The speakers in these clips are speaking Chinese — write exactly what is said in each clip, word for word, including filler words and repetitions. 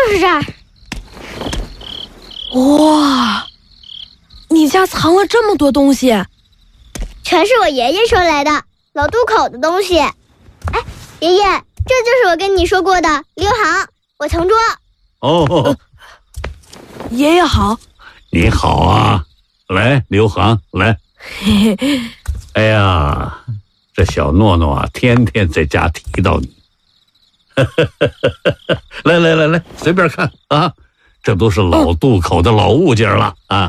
就是这儿。 哇，你家藏了这么多东西， 全是我爷爷收来的老渡口的东西。哎，爷爷，这就是我跟你说过的刘航，我同桌。 哦、呃， 爷爷好。 你好啊，来，刘航，来。哎呀，这小诺诺啊，天天在家提到你。来来来来，随便看啊，这都是老渡口的老物件了啊。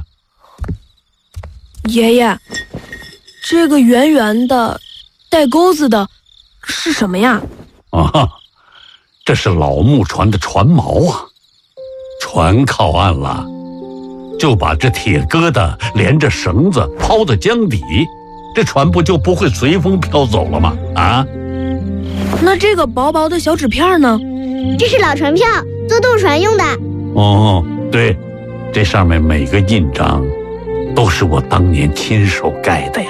爷爷，这个圆圆的带钩子的是什么呀？ 啊，这是老木船的船锚啊。船靠岸了，就把这铁疙瘩连着绳子抛到江底，这船不就不会随风飘走了吗？啊， 那这个薄薄的小纸片呢？ 这是老船票，坐渡船用的。 哦，对，这上面每个印章都是我当年亲手盖的呀。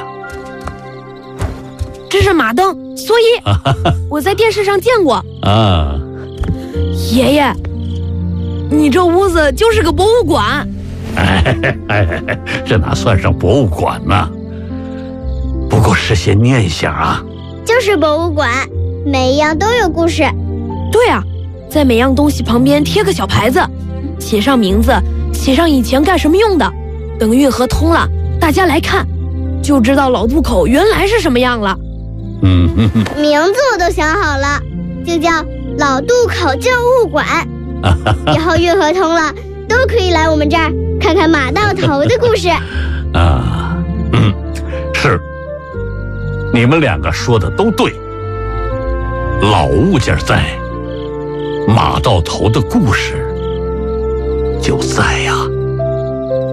这是马灯，所以我在电视上见过。 啊， 爷爷，你这屋子就是个博物馆。 哎，哎，这哪算上博物馆呢？不过是些念想啊。 就是博物馆，每一样都有故事。 对啊，在每样东西旁边贴个小牌子，写上名字，写上以前干什么用的。等运河通了，大家来看，就知道老渡口原来是什么样了。 嗯哼哼， 名字我都想好了，就叫老渡口旧物馆。以后运河通了，都可以来我们这儿看看马到头的故事。 啊，嗯，是，你们两个说的都对。老物件在，马到头的故事就在呀。